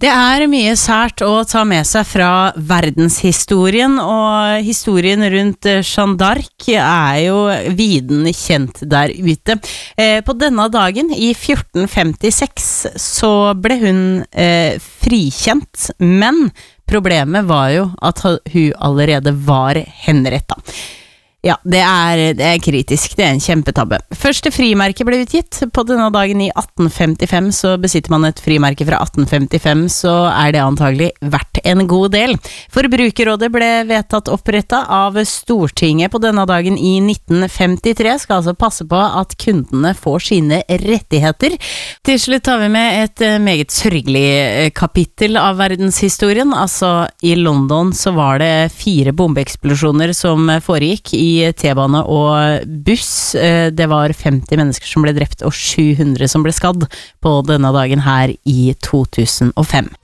Det mye sært å ta med seg fra verdenshistorien, og historien rundt Jeanne d'Arc jo viden kjent der ute. På denne dagen, i 1456, så ble hun frikjent, men problemet var jo at hun allerede var henrettet. Ja, det kritisk, det en kjempetabbe. Første frimerke ble utgitt på denne dagen i 1855, så besitter man et frimerke fra 1855, så det antagelig verdt en god del. Forbrukerrådet ble vedtatt opprettet av Stortinget på denne dagen i 1953, skal altså passe på at kundene får sine rettigheter. Til slutt tar vi med et meget sørgelig kapittel av verdenshistorien, altså i London så var det 4 bombeeksplosjoner som foregikk i T-bane og buss. Det var 50 mennesker som ble drept og 700 som ble skadd på denne dagen her i 2005.